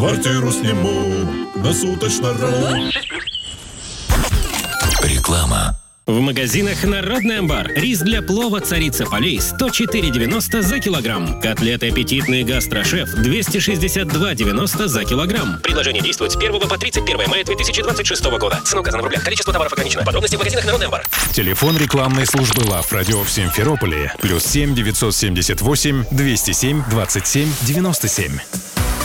Квартиру сниму на суточно-ру. Реклама. В магазинах «Народный амбар» рис для плова «Царица полей» 104,90 за килограмм. Котлеты аппетитные «Гастрошеф» 262,90 за килограмм. Предложение действует с 1 по 31 мая 2026 года. Цена указана в рублях. Количество товаров ограничено. Подробности в магазинах «Народный амбар». Телефон рекламной службы Love Radio в Симферополе +7 978 207 27 97.